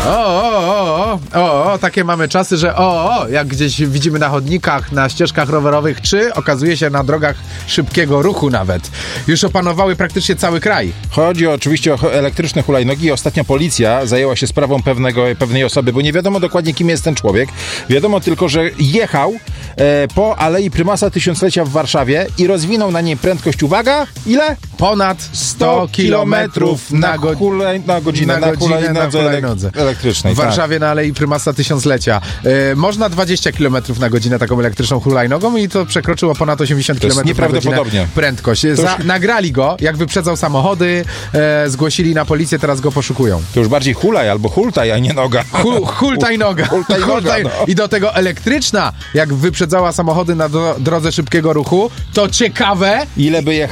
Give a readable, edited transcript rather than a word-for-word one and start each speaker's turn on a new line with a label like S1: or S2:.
S1: Takie mamy czasy, że jak gdzieś widzimy na chodnikach, na ścieżkach rowerowych, czy okazuje się na drogach szybkiego ruchu nawet. Już opanowały praktycznie cały kraj.
S2: Chodzi oczywiście o elektryczne hulajnogi. Ostatnio policja zajęła się sprawą pewnej osoby, bo nie wiadomo dokładnie, kim jest ten człowiek. Wiadomo tylko, że jechał po Alei Prymasa Tysiąclecia w Warszawie i rozwinął na niej prędkość, uwaga, ile?
S1: Ponad 100 kilometrów na
S2: godzinę na hulajnodze elektrycznej.
S1: W Warszawie na Alei Prymasa Tysiąclecia. Można 20 km na godzinę taką elektryczną hulajnogą i to przekroczyło ponad 80 km na godzinę prędkość. Nagrali go, jak wyprzedzał samochody, zgłosili na policję, teraz go poszukują.
S2: To już bardziej hulaj albo hultaj, a nie noga.
S1: Hultaj noga.
S2: No.
S1: I do tego elektryczna, jak wyprzedzała samochody na drodze szybkiego ruchu, to ciekawe,
S2: ile by jechał.